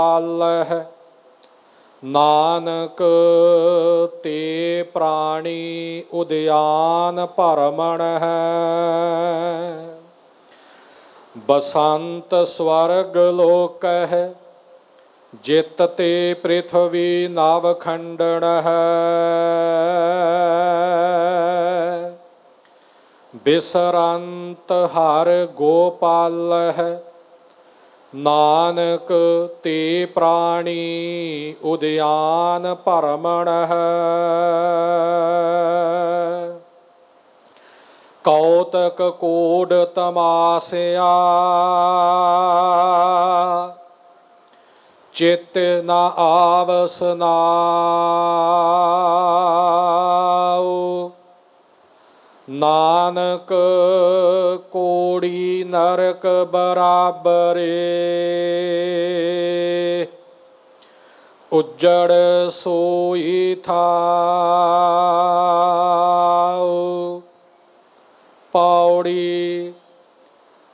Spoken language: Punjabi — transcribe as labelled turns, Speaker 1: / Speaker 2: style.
Speaker 1: ਪਾਲਹਿ। ਨਾਨਕ ਤੇ ਪ੍ਰਾਣੀ ਉਦਿਆਨ ਭਰਮਣ ਹੈ। ਬਸੰਤ ਸਵਰਗ ਲੋਕਹਿ ਜਿਤ ਤੇ ਪ੍ਰਿਥਵੀ ਨਵ ਖੰਡਣ ਹੈ। ਬਿਸਰੰਤ ਹਰ ਗੋਪਾਲਹਿ। ਨਾਨਕ ਤੇ ਪ੍ਰਾਣੀ ਉਦਿਆਨ ਭਰਮਣ ਹੈ। ਕੌਤਕ ਕੋਡ ਤਮਾਸਿਆ ਚਿਤ ਨ ਆਵਸ ਨਾਉ। ਨਾਨਕ ਕੋੜੀ ਨਰਕ ਬਰਾਬਰੇ। ਉੱਜੜ ਸੋਈ ਥਾਉ। ਪੌੜੀ